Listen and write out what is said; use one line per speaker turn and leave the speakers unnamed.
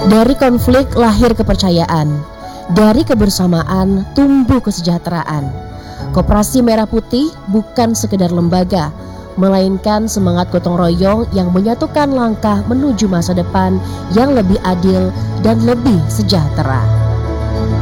Dari konflik lahir kepercayaan, dari kebersamaan tumbuh kesejahteraan. Koperasi Merah Putih bukan sekedar lembaga, melainkan semangat gotong royong yang menyatukan langkah menuju masa depan yang lebih adil dan lebih sejahtera.